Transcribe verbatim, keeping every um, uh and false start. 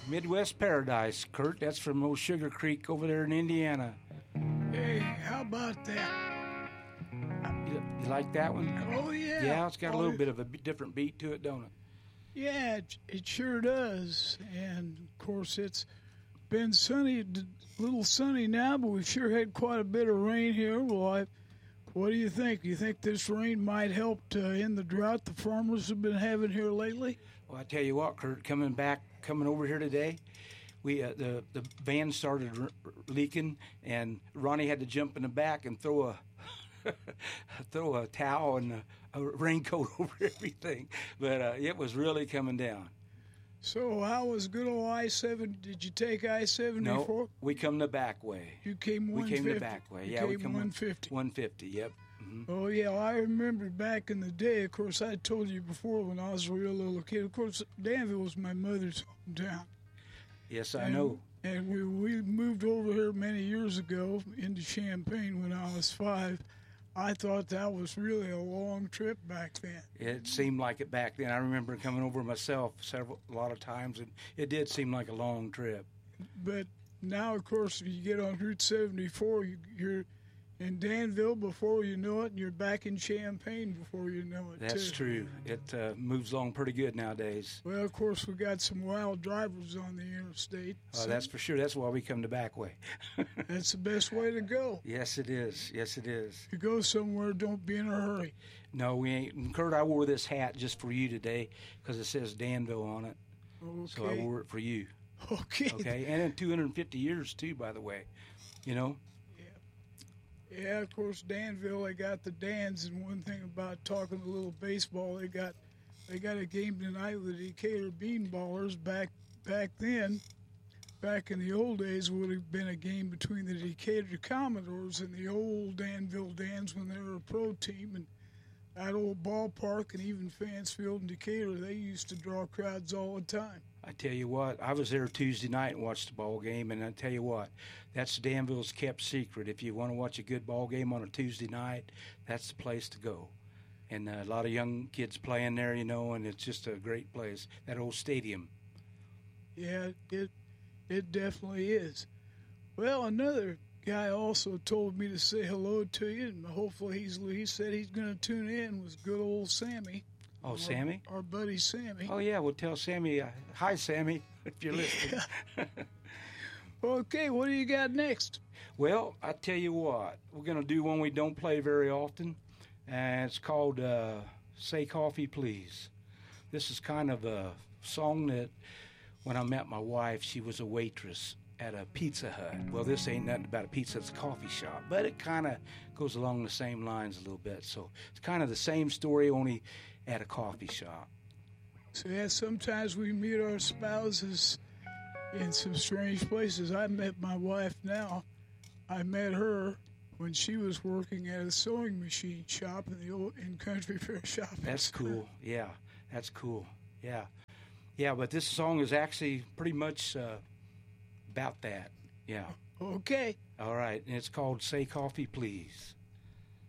Midwest Paradise, Kurt. That's from old Sugar Creek over there in Indiana. Hey, how about that? You, you like that one? Oh, yeah. Yeah, it's got a Oh, little bit of a b- different beat to it, don't it? Yeah, it, it sure does. And, of course, it's been sunny, a little sunny now, but we've sure had quite a bit of rain here. Well, I, what do you think? Do you think this rain might help to end the drought the farmers have been having here lately? Well, I tell you what, Kurt, coming back, coming over here today, we uh, the the van started r- r- leaking, and Ronnie had to jump in the back and throw a throw a towel and a, a raincoat over everything. But uh, it was really coming down. So how was good old I seven? Did you take I seventy-four? No, we come the back way. You came We one fifty. came the back way. You Yeah, came we come one fifty. one fifty. Yep. hmm Oh, yeah, well, I remember back in the day, of course, I told you before when I was a real little kid. Of course, Danville was my mother's hometown. Yes, I And- know. And we, we moved over here many years ago into Champaign when I was five. I thought that was really a long trip back then. It seemed like it back then. I remember coming over myself several, a lot of times, and it did seem like a long trip. But now, of course, if you get on Route seventy-four, you, you're in Danville before you know it, and you're back in Champaign before you know it, That's too. true. It uh, moves along pretty good nowadays. Well, of course, we got some wild drivers on the interstate. Uh, so that's for sure. That's why we come the back way. that's the best way to go. Yes, it is. Yes, it is. If you go somewhere, don't be in a hurry. No, we ain't. And Kurt, I wore this hat just for you today because it says Danville on it. Okay. So I wore it for you. Okay. Okay. And in two hundred fifty years, too, by the way. You know? Yeah, of course, Danville, they got the Dans, and one thing about talking a little baseball, they got they got a game tonight with the Decatur Beanballers. Back back then, back in the old days, would have been a game between the Decatur Commodores and the old Danville Dans when they were a pro team. And that old ballpark and even Fansfield and Decatur, they used to draw crowds all the time. I tell you what, I was there Tuesday night and watched the ball game, and I tell you what, that's Danville's kept secret. If you want to watch a good ball game on a Tuesday night, that's the place to go. And uh, a lot of young kids playing there, you know, and it's just a great place. That old stadium. Yeah, it it definitely is. Well, another guy also told me to say hello to you, and hopefully he's he said he's going to tune in. Was good old Sammy. Oh, our, Sammy? our buddy Sammy. Oh, yeah, we'll tell Sammy, uh, hi, Sammy, if you're listening. Okay, what do you got next? Well, I tell you what, we're going to do one we don't play very often, and it's called uh, Say Coffee Please. This is kind of a song that when I met my wife, she was a waitress at a Pizza Hut. Well, this ain't nothing about a pizza, it's a coffee shop, but it kind of goes along the same lines a little bit. So it's kind of the same story, only at a coffee shop. So yeah, sometimes we meet our spouses in some strange places. I met my wife now. I met her when she was working at a sewing machine shop in the old in Country Fair Shopping That's Center. cool. Yeah, that's cool. Yeah. Yeah, but this song is actually pretty much uh, about that. Yeah. Okay. All right. And it's called Say Coffee Please.